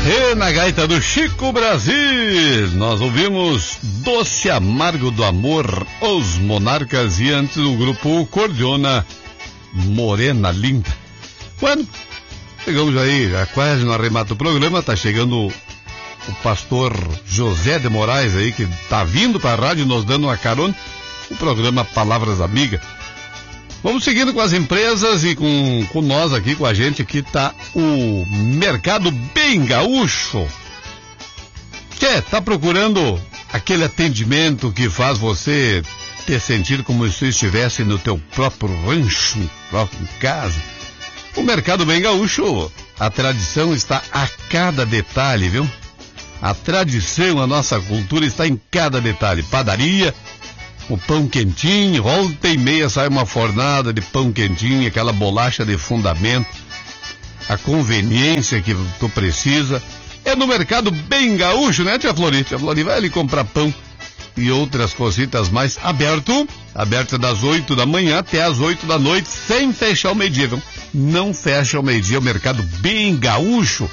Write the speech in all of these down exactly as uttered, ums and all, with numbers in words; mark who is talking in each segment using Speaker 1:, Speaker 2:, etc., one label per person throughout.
Speaker 1: E na gaita do Chico Brasil, nós ouvimos Doce Amargo do Amor, Os Monarcas, e antes o grupo Cordiona, Morena Linda. Bueno, chegamos aí, já quase no arremate do programa, tá chegando o pastor José de Moraes aí, que tá vindo pra rádio nos dando uma carona, o programa Palavras Amigas. Vamos seguindo com as empresas e com, com nós aqui, com a gente aqui tá o Mercado Bem Gaúcho. Tchê, tá procurando aquele atendimento que faz você te sentir como se estivesse no teu próprio rancho, próprio casa? O Mercado Bem Gaúcho, a tradição está a cada detalhe, viu? A tradição, a nossa cultura está em cada detalhe. Padaria, o pão quentinho, volta e meia sai uma fornada de pão quentinho, aquela bolacha de fundamento, a conveniência que tu precisa. É no Mercado Bem Gaúcho, né, tia Flori? Tia Flori vai ali comprar pão e outras cositas mais. Aberto, aberto das oito da manhã até as oito da noite, sem fechar o meio-dia, viu? Não fecha o meio-dia, o Mercado Bem Gaúcho.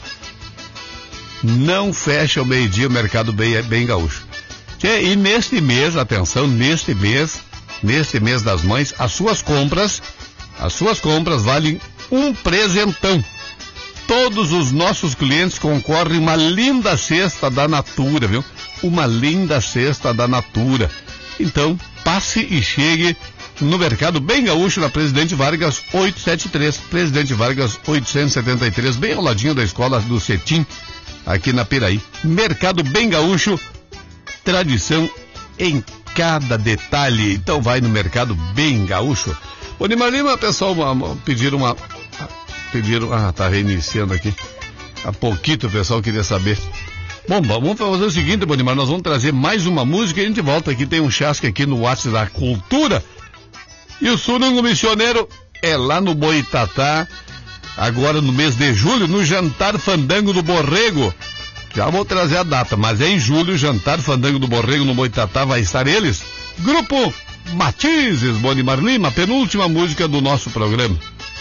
Speaker 1: Não fecha o meio-dia, o Mercado Bem, Bem Gaúcho. E neste mês, atenção, neste mês, neste mês das mães, as suas compras, as suas compras valem um presentão. Todos os nossos clientes concorrem a uma linda cesta da Natura, viu? Uma linda cesta da Natura. Então, passe e chegue no Mercado Bem Gaúcho, na Presidente Vargas oitocentos e setenta e três, Presidente Vargas oitocentos e setenta e três, bem ao ladinho da Escola do Cetim, aqui na Piraí. Mercado Bem Gaúcho, tradição em cada detalhe. Então vai no Mercado Bem Gaúcho. Ô Nimar Lima, pessoal, uma, pediram uma... Pediram... Ah, tá reiniciando aqui. Há pouquinho o pessoal queria saber. Bom, vamos fazer o seguinte, Bonimar, nós vamos trazer mais uma música e a gente volta aqui. Tem um chasque aqui no WhatsApp da Cultura. E o Surungo Missioneiro é lá no Boitatá, agora no mês de julho, no Jantar Fandango do Borrego. Já vou trazer a data, mas é em julho, Jantar Fandango do Borrego no Boitatá, vai estar eles. Grupo Matizes, Bonimar Lima, penúltima música do nosso programa.